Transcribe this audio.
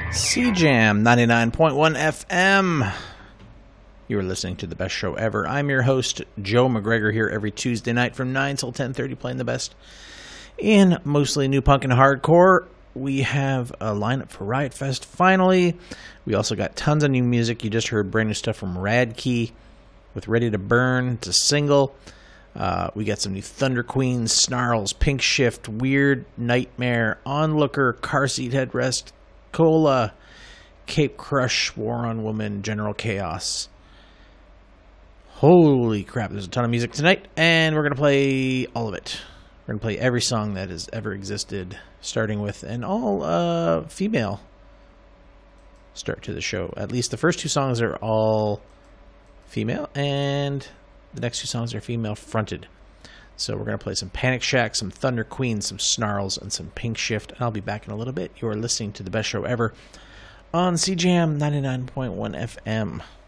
CJAM 99.1 FM. You are listening to the best show ever. I'm your host, Joe McGregor, here every Tuesday night from 9 till 10:30, playing the best in mostly new punk and hardcore. We have a lineup for Riot Fest finally. We also got tons of new music. You just heard brand new stuff from Radkey with Ready to Burn. It's a single. We got some new Thunder Queens, Snarls, Pink Shift, Weird Nightmare, Onlooker, Car Seat Headrest, Cola, Cape Crush, War on Woman, General Chaos. Holy crap, there's a ton of music tonight, and we're going to play all of it. We're going to play every song that has ever existed, starting with an all female start to the show. At least the first two songs are all female, and the next two songs are female fronted. So we're going to play some Panic Shack, some Thunder Queen, some Snarls, and some Pink Shift. And I'll be back in a little bit. You are listening to the best show ever on CJAM 99.1 FM.